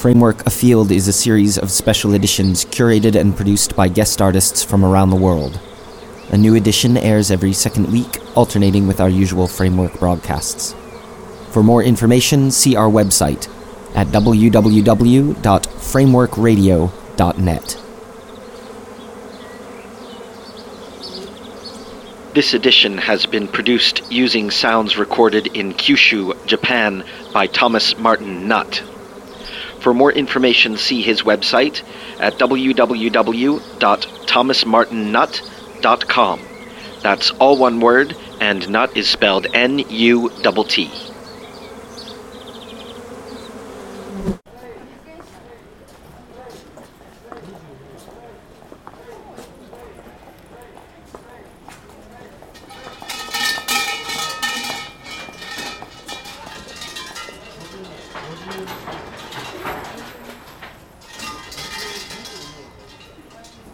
Framework Afield is a series of special editions curated and produced by guest artists from around the world. A new edition airs every second week, alternating with our usual Framework broadcasts. For more information, see our website at www.frameworkradio.net. This edition has been produced using sounds recorded in Kyushu, Japan by Thomas Martin Nutt. For more information, see his website at www.thomasmartinnutt.com. That's all one word, and Nutt is spelled N-U-T-T.